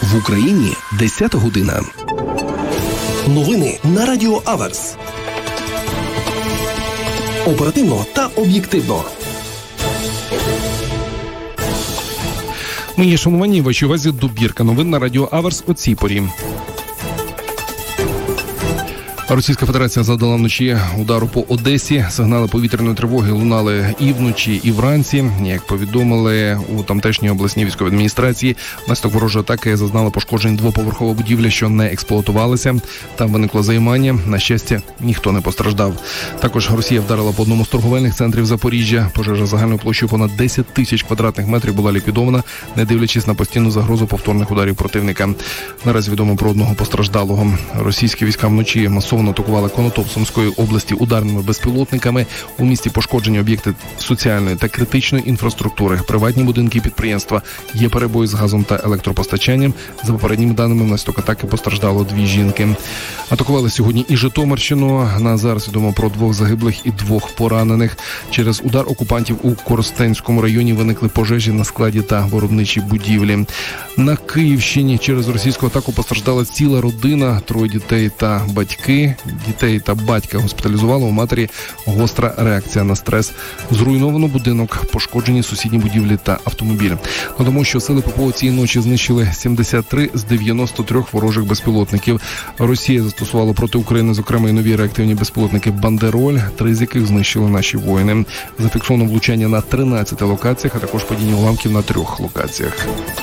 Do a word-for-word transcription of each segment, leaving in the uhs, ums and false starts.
В Україні десята година. Новини на Радіо Аверс. Оперативно та об'єктивно. Мої шановані, вашій увазі добірка новин на Радіо Аверс о цій порі. Російська Федерація завдала вночі удару по Одесі. Сигнали повітряної тривоги лунали і вночі, і вранці. Як повідомили у тамтешній обласній військовій адміністрації, внаслідок ворожої атаки зазнала пошкоджень двоповерхова будівля, що не експлуатувалася. Там виникло займання. На щастя, ніхто не постраждав. Також Росія вдарила по одному з торговельних центрів Запоріжжя. Пожежа загальною площею понад десять тисяч квадратних метрів була ліквідована, не дивлячись на постійну загрозу повторних ударів противника. Наразі відомо про одного постраждалого. Російські війська вночі масово атакували Конотоп Сумської області ударними безпілотниками. У місті пошкоджені об'єкти соціальної та критичної інфраструктури, приватні будинки і підприємства. Є перебої з газом та електропостачанням. За попередніми даними, внаслідок атаки постраждало дві жінки. Атакували сьогодні і Житомирщину. На зараз відомо про двох загиблих і двох поранених. Через удар окупантів у Коростенському районі виникли пожежі на складі та виробничій будівлі. На Київщині через російську атаку постраждала ціла родина, троє дітей та батьки. Дітей та батька госпіталізували, у матері гостра реакція на стрес. Зруйновано будинок, пошкоджені сусідні будівлі та автомобіль. Тому що сили ППО цієї ночі знищили сімдесят три з дев'яноста трьох ворожих безпілотників. Росія застосувала проти України, зокрема, і нові реактивні безпілотники «Бандероль», три з яких знищили наші воїни. Зафіксовано влучання на тринадцяти локаціях, а також падіння уламків на трьох локаціях.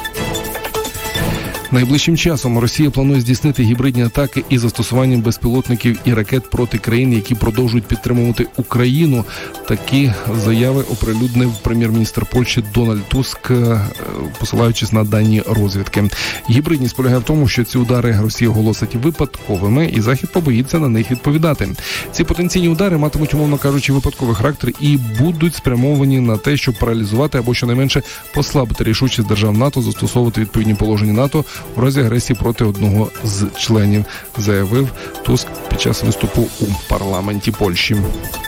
Найближчим часом Росія планує здійснити гібридні атаки із застосуванням безпілотників і ракет проти країн, які продовжують підтримувати Україну. Такі заяви оприлюднив прем'єр-міністр Польщі Дональд Туск, посилаючись на дані розвідки. Гібридність полягає в тому, що ці удари Росія оголосить випадковими, і Захід побоїться на них відповідати. Ці потенційні удари матимуть, умовно кажучи, випадковий характер і будуть спрямовані на те, щоб паралізувати або щонайменше послабити рішучість держав НАТО застосовувати відповідні положення НАТО у разі агресії проти одного з членів, заявив Туск під час виступу у парламенті Польщі.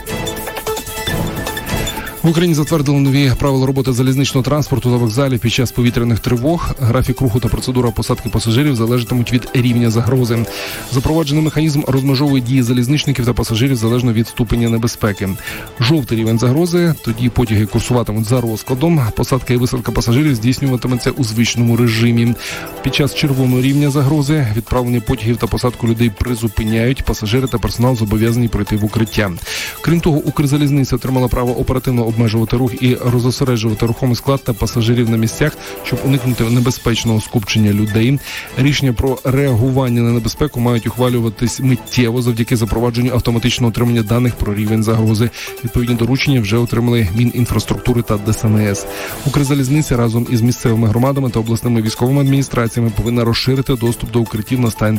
В Україні затвердили нові правила роботи залізничного транспорту та вокзалів під час повітряних тривог. Графік руху та процедура посадки пасажирів залежатимуть від рівня загрози. Запроваджений механізм розмежовує дії залізничників та пасажирів залежно від ступеня небезпеки. Жовтий рівень загрози, тоді потяги курсуватимуть за розкладом. Посадка і висадка пасажирів здійснюватиметься у звичному режимі. Під час червоного рівня загрози відправлення потягів та посадку людей призупиняють. Пасажири та персонал зобов'язані пройти в укриття. Крім того, Укрзалізниця отримала право оперативно обмежувати рух і розосереджувати рухомий склад та пасажирів на місцях, щоб уникнути небезпечного скупчення людей. Рішення про реагування на небезпеку мають ухвалюватись миттєво завдяки запровадженню автоматичного отримання даних про рівень загрози. Відповідні доручення вже отримали Мінінфраструктури та Де Ес Ем Ес. Укрзалізниця разом із місцевими громадами та обласними військовими адміністраціями повинна розширити доступ до укриттів на станціях